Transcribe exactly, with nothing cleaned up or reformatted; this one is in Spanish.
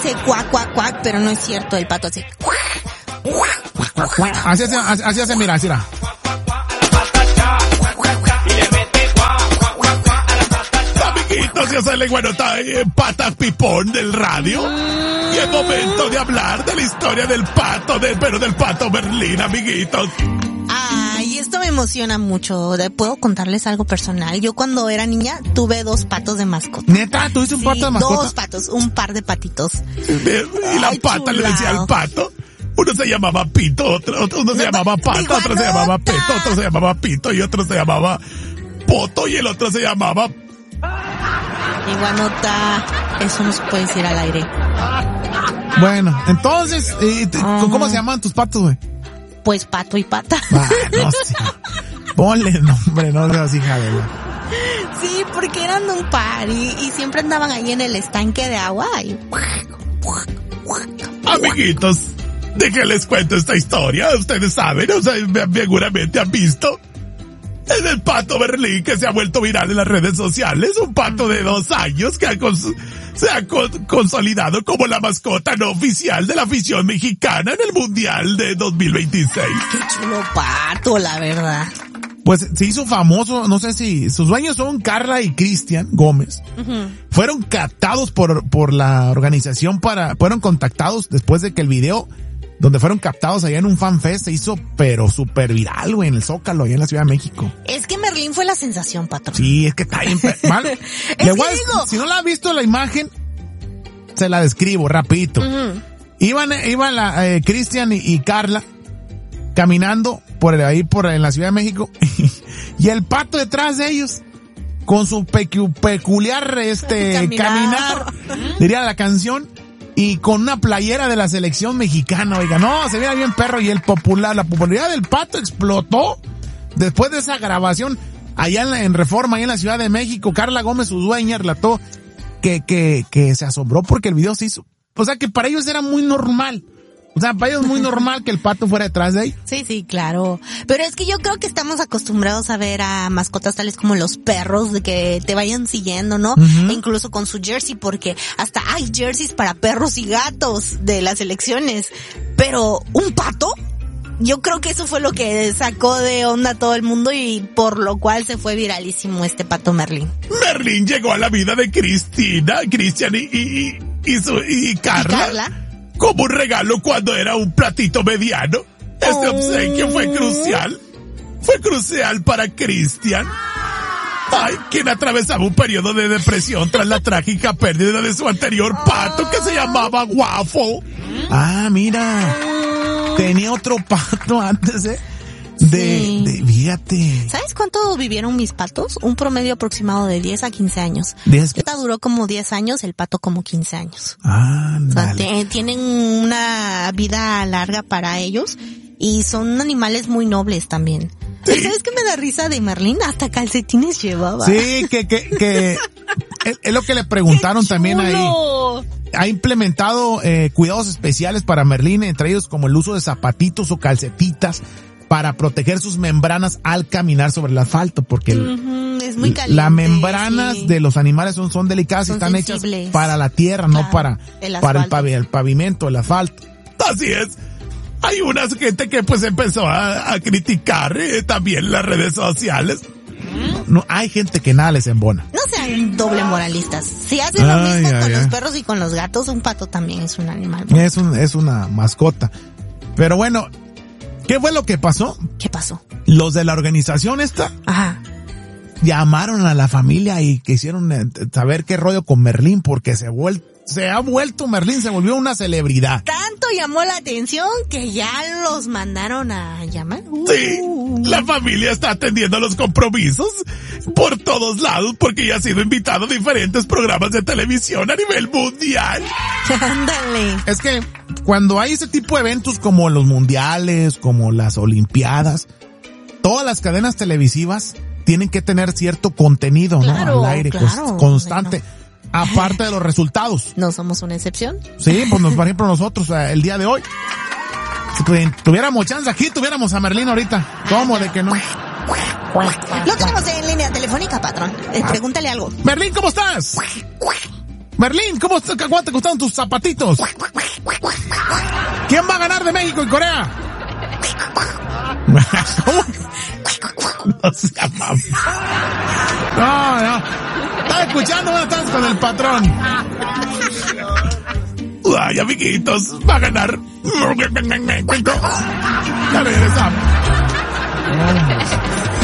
hace cuac, cuac, cuac, pero no es cierto, el pato hace Así hace, así, así hace, mira, así era. Amiguitos, ya sale bueno, está eh, Pata Pipón del radio. Y es momento de hablar de la historia del pato, de, pero del pato Merlín, amiguitos. Ay, esto me emociona mucho. ¿Puedo contarles algo personal? Yo cuando era niña tuve dos patos de mascota. ¿Neta? ¿Tuviste un Sí, pato de mascota? Dos patos, un par de patitos. Y la Ay, pata chulao. le decía al pato. Uno se llamaba Pito, otro, otro uno se No, llamaba Pato, otro se iguanota. llamaba Peto, otro se llamaba Pito y otro se llamaba Poto y el otro se llamaba... Iguanota, eso no se puede decir al aire. Bueno, entonces, eh, te- Ah. ¿cómo se llaman tus patos, güey? Pues pato y pata. Ah, no sé. Ponle nombre, no seas hija de la... Sí, porque eran un par y, y siempre andaban ahí en el estanque de agua y... Amiguitos, ¿de qué les cuento esta historia? Ustedes saben, o sea, seguramente han visto. Es el pato Merlín que se ha vuelto viral en las redes sociales. Un pato de dos años que ha cons- se ha con- consolidado como la mascota no oficial de la afición mexicana en el Mundial de dos mil veintiséis. Qué chulo pato, la verdad. Pues se hizo famoso, no sé si sus dueños son Carla y Cristian Gómez. Uh-huh. Fueron captados por, por la organización para, fueron contactados después de que el video donde fueron captados allá en un fanfest se hizo pero súper viral, güey, en el Zócalo, allá en la Ciudad de México. Es que Merlín fue la sensación, patrón. Sí, es que está bien pe- mal. Es Le voy que a- digo- si no la ha visto la imagen, se la describo rapidito. Ujú. Iban, iban la, eh, Cristian y, y Carla caminando por ahí por en la Ciudad de México y el pato detrás de ellos con su pecu- peculiar este Caminar. caminar, diría la canción, y con una playera de la selección mexicana. Oiga, no, se veía bien perro y el popular, la popularidad del pato explotó después de esa grabación allá en, la, en Reforma, allá en la Ciudad de México. Carla Gómez, su dueña, relató que, que, que se asombró porque el video se hizo, o sea, que para ellos era muy normal. O sea, para ellos es muy normal que el pato fuera detrás de ellos. Sí, sí, claro. Pero es que yo creo que estamos acostumbrados a ver a mascotas tales como los perros, de que te vayan siguiendo, ¿no? Ujú. E incluso con su jersey, porque hasta hay jerseys para perros y gatos de las elecciones. Pero, ¿un pato? Yo creo que eso fue lo que sacó de onda a todo el mundo y por lo cual se fue viralísimo este pato Merlín. Merlín llegó a la vida de Cristina, Cristian y, y, y, y, su, y Carla. ¿Y Carla? Como un regalo cuando era un platito mediano. Este Oh. obsequio fue crucial. Fue crucial para Cristian. Ay, quien atravesaba un periodo de depresión tras la trágica pérdida de su anterior pato que se llamaba Waffle. Ah, mira. Tenía otro pato antes, ¿eh? De, Sí. de, fíjate. ¿Sabes cuánto vivieron mis patos? Un promedio aproximado de diez a quince años. diez que- Esta duró como diez años, el pato como quince años. Ah, O sea, dale. te- tienen una vida larga para ellos y son animales muy nobles también. Sí. ¿Y sabes qué me da risa de Merlín? Hasta calcetines llevaba. Sí, que, que, que, es, es lo que le preguntaron ¡Qué también ahí. chulo! Ha implementado eh, cuidados especiales para Merlín, entre ellos como el uso de zapatitos o calcetitas para proteger sus membranas al caminar sobre el asfalto, porque el- Ujú, es muy caliente. las membranas sí. de los animales son, son delicadas y Son están sensibles. hechas para la tierra, no Claro, para, el para el, asfalto. pavi- el pavimento, el asfalto. Así es. Hay una gente que pues empezó a, a criticar eh, también las redes sociales. No, hay gente que nada les embona. No sean doble moralistas. Si hacen lo Ay, mismo ay, con ay. los perros y con los gatos, un pato también es un animal. Es un, es una mascota. Pero bueno, ¿qué fue lo que pasó? ¿Qué pasó? Los de la organización esta Ajá. llamaron a la familia y quisieron eh, saber qué rollo con Merlín, porque se vuel- se ha vuelto Merlín, se volvió una celebridad. Tanto llamó la atención que ya los mandaron a llamar. Sí, Uh. la familia está atendiendo los compromisos por todos lados porque ya ha sido invitado a diferentes programas de televisión a nivel mundial. Ándale. Es que cuando hay ese tipo de eventos como los mundiales, como las olimpiadas, todas las cadenas televisivas tienen que tener cierto contenido, Claro, ¿no? Al aire, claro, cons- constante, aparte de los resultados. No somos una excepción. Sí, pues nos, por ejemplo nosotros, eh, el día de hoy, si tuvi- tuviéramos chance aquí, tuviéramos a Merlín ahorita. ¿Cómo de que no? Lo tenemos en línea telefónica, patrón. Eh, pregúntale algo. Merlín, ¿cómo estás? Merlín, ¿cómo está, cuánto te costaron tus zapatitos? ¿Quién va a ganar de México y Corea? ¿Cómo? No sea mamá. No, no. Estaba escuchando, buenas tardes con el patrón. Ay, amiguitos, va a ganar. Ya regresamos.